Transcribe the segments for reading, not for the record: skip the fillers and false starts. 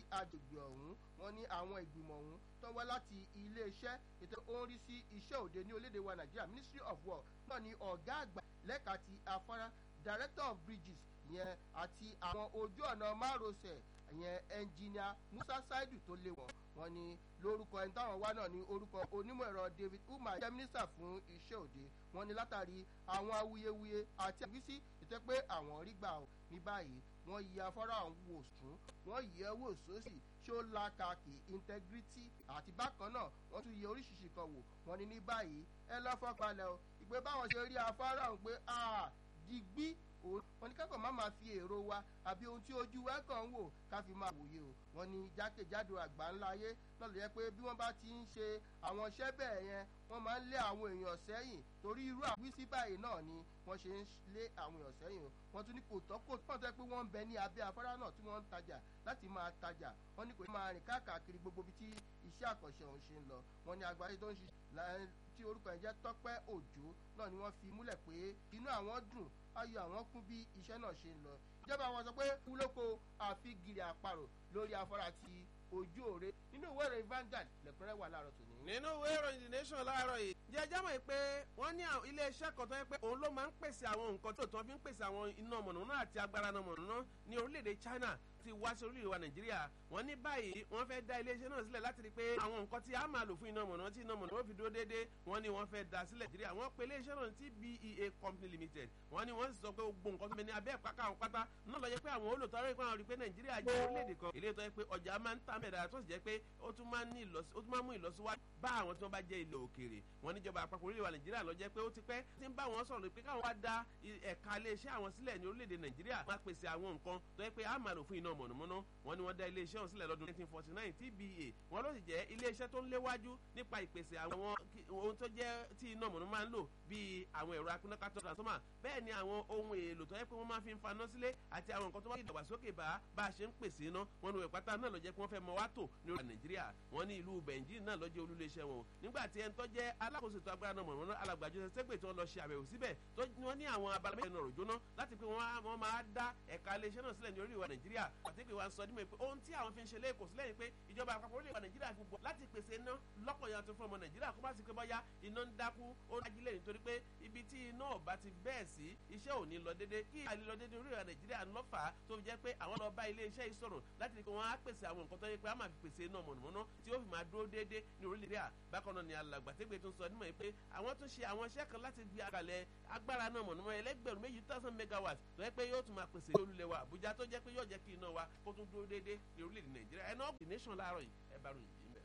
agbègbè ọ̀hún. Wọ́n ní àwọn ìgbìmọ̀ ọ̀hún tó wá láti iléeṣẹ́ ètò orí sí iṣẹ́ òde ní orílẹ̀-èdè wa Nàìjíríà Ministry of Works náà ní ọ̀gá àgbà lẹ́ka ti afárá Director of Bridges yẹn àti àwọn ojú ọ̀nà márosẹ̀ yẹn Engineer Musa Saidu tó lé wọn. Wọ́n ní lórúkọ ẹni táwọn wá náà ní orúkọ onímọ̀ ẹ̀rọ David Umar jẹ́ mínísítà fún iṣẹ́ òde. Wọ́n ní látàrí àwọn awuyewuye àti àgbísí ìtẹ́ pé àwọn rí gbà ní báyìí wọ́n yí afárá ọ̀hún wò sùn wọ́n yẹ wò sósì ṣó lákàkì integrity àti bákan náà wọ́n tún yẹ oríṣiríṣi kan wò. Wọ́n ní ní báyìí ẹ lọ́ fọ́palẹ̀ o ìpè báwọn ṣe rí afárá ọ̀hún pé digbí wọ́n ní kẹ́kọ̀ọ́ má máa fi èrò wa àbí ohun tí ojú wa kàn ń wò ká fi máa wòye o. Wọ́n ní jákèjádò àgbà ńlá ayé náà ló yẹ pé bí wọ́n bá ti ń ṣe àwọn iṣẹ́ bẹ́ẹ̀ yẹn wọ́n máa ń lé àwọn èèyàn sẹ́yìn torí irú àwísí báyìí náà ni wọ́n ṣe ń lé àwọn èèyàn sẹ́yìn o. Wọ́n tún ní kò tọ́kò tó pọ̀ tó pé wọ́n ń bẹ ní abẹ́ afárá náà tí wọ́n ń tajà láti máa tajà. Wọ́n ní kò ní máa rìn káàkiri gbogbo ibi tí iṣẹ́ àkànṣe ọ̀hún ṣe ń lọ. Wọ́n ní àgbáyé tó ń ṣiṣẹ́ tí orúkọ ẹ̀ jẹ́ Tọ́pẹ́ Òjó náà ni wọ́n fi múlẹ̀ pé inú àwọn dùn ayọ̀ àwọn kún bí iṣẹ́ náà ṣe ń lọ. Ìjọba àwọn sọ pé kúlókò àfi gìrì àparò lórí afárá ti ojú òre. Nínú ìwé ìròyìn Vanguard lẹ́kùnrẹ́rẹ́ wà láàárọ̀ tòní. Nínú ìwé ìròyìn The Nation láàárọ̀ yìí jẹjẹ́ mọ̀ pé wọ́n ní iléeṣẹ́ kan tó yẹ pé òun ló máa ń pèsè àwọn nǹkan tó tán fi ń pèsè àwọn iná mọ̀nàmọ́ná àti agbára iná mọ̀nàmọ́ná ní orílẹ̀-èdè China ti wá sí orílẹ̀-èdè wa Nàìjíríà. Wọ́n ní báyìí wọ́n fẹ́ dá iléeṣẹ́ náà sílẹ̀ láti rí pé àwọn nǹkan tí a máa lò fún iná mọ̀nàmọ́ná tí iná mọ̀nàmọ́ná fi dúró déédéé wọ́n ní wọ́n fẹ́ dá sílẹ̀ Nàìjíríà. Wọ́n pe iléeṣẹ́ náà TBEA Company Limited. Wọ́n ní wọ́n sì sọ pé gbogbo nǹkan tó bẹ ní abẹ́ ìpáká àwọn pátá náà lọ yẹ pé àwọn olùtọ́rọ̀ ìpá rí pé Nàìjíríà jẹ́ orílẹ̀-èdè kan ilé tó yẹ pé ọjà máa ń tà mẹ́ta tó sì jẹ́ pé ó tún máa ń mú ìlọsíwájú bá àwọn tí wọ́n bá jẹ́ ilẹ̀ òkèèrè. Wọ́n níjọba àpapọ̀ orílẹ̀ wa Nàìjíríà ló jẹ́ pé ó ti pẹ́ tí ń bá wọn sọ̀rọ̀ pé káwọn wá dá ẹ̀ka iléeṣẹ́ àwọn sílẹ̀ ní orílẹ̀-èdè Nàìjíríà máa pèsè àwọn nǹkan tó yẹ pé a máa lò fún iná mọ̀nàmọ́ná. Wọ́n ní wọ́n dá iléeṣẹ́ ọ̀hún sílẹ̀ lọ́dún 1949 TBA wọ́n ló sì jẹ́ iléeṣẹ́ tó ń léwájú nípa ìpèsè àwọn ohun tó jẹ́ tí iná mọ̀nàmọ́ná máa ń lò bíi àwọn ẹ̀rọ akúnákátó transformer bẹ́ẹ̀ ni àwọn ohun èlò tó yẹ pé wọ́n máa fi ń faná sílé àti àwọn nǹkan tó máa ń dàgbàsókè bá a ṣe ń pèsè iná. Wọ́n ní ìpátá náà ló jẹ́ pé wọ́n fẹ́ mọ wá tò ní orílẹ̀ Nàìjíríà. Wọ́n ní ìlú Beijing náà ló jẹ́ olúléeṣẹ́ wọn nígbà tí ẹni tó jẹ́ alákòóso ètò agbára náà mọ̀nàmọ́ná alàgbàjọ sẹ́gbẹ̀ tí wọ́n lọ ṣe àbẹ̀wò síbẹ̀ tó wọ́n ní àwọn abala mẹ́rin náà ròjó náà láti pé wọ́n máa dá ẹ̀ka iléeṣẹ́ náà sílẹ̀ ní orílẹ̀ wa Nàìjíríà. àti pé wọ́n sọ dímọ̀ pé ohun tí àwọn fi ń ṣe lẹ́ẹ̀kọ́ sílẹ̀ ni pé ìjọba àpapọ̀ orílẹ̀ wa Nàìjíríà fi gbọ́ láti pèsè iná lọ́pọ̀ yàtọ̀ fún ọmọ Nàìjíríà kó bá sì pé bọ́yá iná ń dákú ó ń dájílẹ̀ nítorí pé ibi tí iná ọ̀bá ti bẹ́ẹ̀ sí iṣẹ́ ò ní lọ déédéé kí àlè lọ déédéé orílẹ̀ wa Nàìjíríà ń lọ́fà tó fi jẹ́ pé àwọn lọ bá iléeṣẹ́ yìí sọ̀rọ̀ láti rí pé wọ́n á pèsè àwọn nǹkan tó yẹ pé a máa fi pèsè iná mọ̀nàmọ́ná tí ó fi máa dúró déédéé ní orílẹ̀-èdè. Bákan náà ni alàgbàtẹ́gbẹ̀ tó ń sọ nímọ̀ pé àwọn tún ṣe àwọn iṣẹ́ kan láti gbé àgàlẹ̀ agbára náà mọ̀nàmọ́ ẹlẹ́gbẹ̀rún 2,000 megawatts tó yẹ pé yóò tún máa pèsè olúlẹ̀ wa Àbújá tó jẹ́ pé yóò jẹ́ kí iná wa kó tún dúró déédéé ní orílẹ̀-èdè Nàìjíríà. ẹnu ọ̀gbìn nation láàárọ̀ yìí ẹ bá ròyìn yìí mẹ́.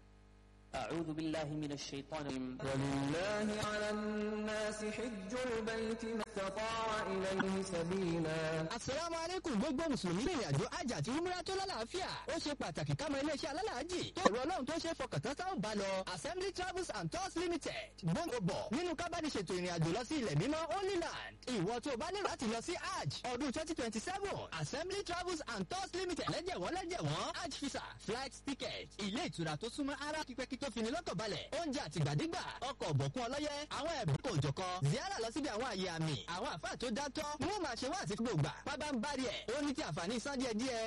أعوذ بالله من الشيطان الرجيم. ولله على الناس حج البيت من استطاع إليه سبيلا. Assalamu alaikum gbogbo mùsùlùmí ìrìn àjò àjà àti umrah tó lálàáfíà. Ó ṣe pàtàkì ká mọ iléeṣẹ́ alálàájì tó ẹ̀rọ ọlọ́run tó ṣe fọkàntán sáwọn bá lọ. Assembly Travels and Tours Limited gbọ́ngàn bọ̀ nínú kábàdì ṣètò ìrìn àjò lọ sí ilẹ̀ mímọ́ Holy Land. Ìwọ tó bá lérò láti lọ sí Hajj ọdún 2027 Assembly Travels and Tours Limited lẹ́jẹ̀wọ́n Hajj visa flight ticket ilé ìtura tó súnmọ́ ara kíkẹ́kí tó fini lọ́kàn balẹ̀ oúnjẹ àtìgbàdégbà ọkọ̀ ọ̀bọ̀kún ọlọ́yẹ àwọn ẹ̀bùn kò jọ̀kan ziara lọ síbi àwọn àyè àmì àwọn àfáà tó dátọ́ wọ́n máa ṣe wá àti gbogbo gbà pábá ń bá rí ẹ̀ ó ní ti àǹfààní san díẹ̀ díẹ̀